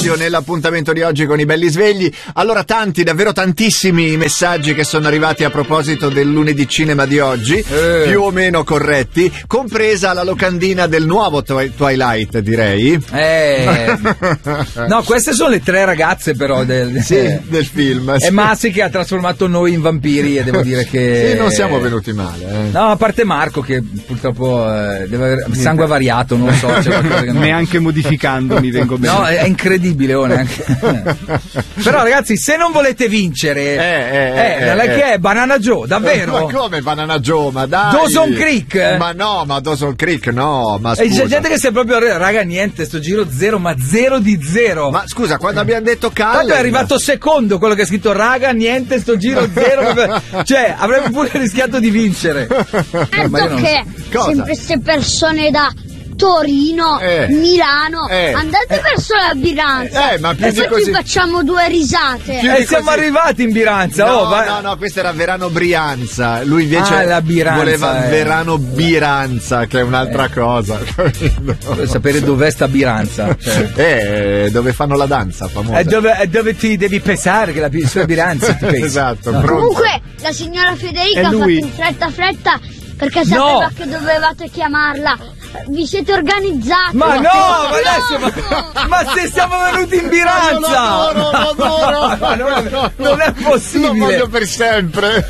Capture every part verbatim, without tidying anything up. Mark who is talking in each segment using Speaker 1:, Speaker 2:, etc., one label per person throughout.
Speaker 1: Nell'appuntamento di oggi con i belli svegli. Allora, tanti, davvero tantissimi messaggi che sono arrivati a proposito del lunedì cinema di oggi, eh. più o meno corretti, compresa la locandina del nuovo twi- Twilight, direi.
Speaker 2: Eh. No, queste sono le tre ragazze però del,
Speaker 1: sì, eh. del film.
Speaker 2: Sì. È Massi che ha trasformato noi in vampiri e devo dire che...
Speaker 1: Sì, non siamo venuti male. Eh.
Speaker 2: No, a parte Marco che purtroppo eh, deve avere sangue variato, non lo so. C'è qualcosa che non...
Speaker 3: Neanche modificando mi vengo bene.
Speaker 2: No, è incredibile. Oh, però ragazzi, se non volete vincere
Speaker 1: eh, eh,
Speaker 2: eh,
Speaker 1: eh,
Speaker 2: eh, che
Speaker 1: eh.
Speaker 2: è Banana Joe, davvero?
Speaker 1: Ma come Banana Joe? Ma dai,
Speaker 2: Dawson Creek?
Speaker 1: Ma no, ma Dawson Creek no, ma scusa.
Speaker 2: E c'è gente che si è proprio, raga, niente, sto giro zero, ma zero di zero.
Speaker 1: Ma scusa, quando abbiamo detto Cullen,
Speaker 2: tanto è arrivato secondo quello che ha scritto, raga, niente, sto giro zero. Cioè, avremmo pure rischiato di vincere.
Speaker 4: Certo
Speaker 2: non...
Speaker 4: che
Speaker 1: Cosa?
Speaker 4: sempre queste persone da Torino,
Speaker 1: eh.
Speaker 4: Milano,
Speaker 1: eh.
Speaker 4: andate
Speaker 1: eh.
Speaker 4: verso la Biranza
Speaker 1: eh, ma più
Speaker 4: e
Speaker 1: di
Speaker 4: poi
Speaker 1: così...
Speaker 4: ci facciamo due risate.
Speaker 1: Più
Speaker 2: e siamo
Speaker 1: così...
Speaker 2: arrivati in Biranza.
Speaker 1: No,
Speaker 2: oh, vai...
Speaker 1: no, no, questo era Verano Brianza. Lui invece
Speaker 2: ah, la Biranza,
Speaker 1: voleva
Speaker 2: eh.
Speaker 1: Verano Biranza, che è un'altra eh. cosa.
Speaker 2: Vuoi sapere dov'è sta Biranza? Cioè.
Speaker 1: Eh, dove fanno la danza famosa.
Speaker 2: È dove, è dove ti devi pensare che la sua Biranza ti pensi.
Speaker 1: Esatto.
Speaker 2: No.
Speaker 4: Comunque la signora Federica ha fatto in fretta fretta perché sapeva
Speaker 2: no.
Speaker 4: che dovevate chiamarla. Vi siete organizzati?
Speaker 2: Ma no, ma adesso
Speaker 4: no.
Speaker 2: ma, ma se siamo venuti in Biranza!
Speaker 1: Lo adoro,
Speaker 2: ma non, è, non è possibile.
Speaker 1: Lo voglio per sempre.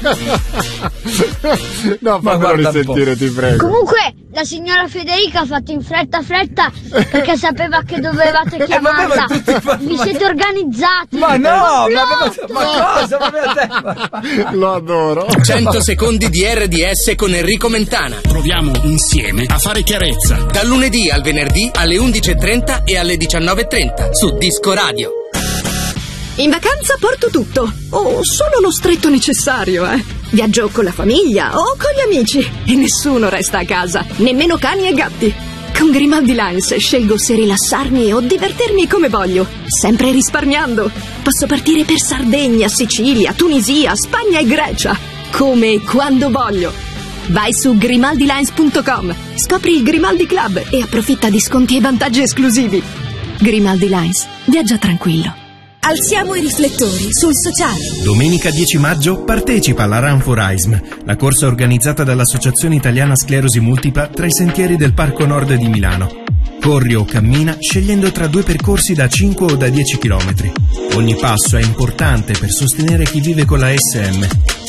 Speaker 1: No,
Speaker 2: ma
Speaker 1: fammelo risentire, ti prego.
Speaker 4: Comunque la signora Federica ha fatto in fretta fretta perché sapeva che dovevate chiamarla.
Speaker 2: Eh, vabbè,
Speaker 4: vi siete organizzati?
Speaker 2: Ma no,
Speaker 4: ma,
Speaker 2: ma, ma, ma cosa? Ma
Speaker 1: lo adoro.
Speaker 5: cento secondi di R D S con Enrico Mentana.
Speaker 6: Proviamo insieme a fare chiarezza.
Speaker 5: Dal lunedì al venerdì alle undici e trenta e alle diciannove e trenta su Disco Radio.
Speaker 7: In vacanza porto tutto, o solo lo stretto necessario, eh. Viaggio con la famiglia o con gli amici e nessuno resta a casa, nemmeno cani e gatti. Con Grimaldi Lines scelgo se rilassarmi o divertirmi come voglio, sempre risparmiando. Posso partire per Sardegna, Sicilia, Tunisia, Spagna e Grecia, come e quando voglio. Vai su grimaldi lines punto com, scopri il Grimaldi Club e approfitta di sconti e vantaggi esclusivi. Grimaldi Lines, viaggia tranquillo.
Speaker 8: Alziamo i riflettori sul sociale.
Speaker 9: Domenica dieci maggio partecipa alla Run for A I S M, la corsa organizzata dall'Associazione Italiana Sclerosi Multipla tra i sentieri del Parco Nord di Milano. Corri o cammina scegliendo tra due percorsi da cinque o da dieci chilometri. Ogni passo è importante per sostenere chi vive con la A S M.